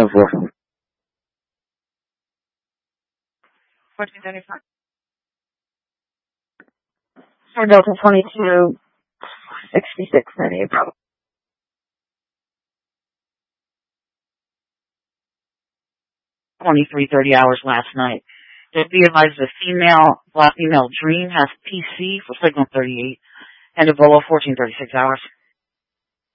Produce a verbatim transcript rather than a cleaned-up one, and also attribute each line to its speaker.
Speaker 1: oh four.
Speaker 2: fourteen seventy-five. For Delta twenty-two sixty-six in April. twenty-three thirty hours last night. Just be advised the female, black female Dream has P C for signal thirty-eight and Ebola fourteen thirty-six hours.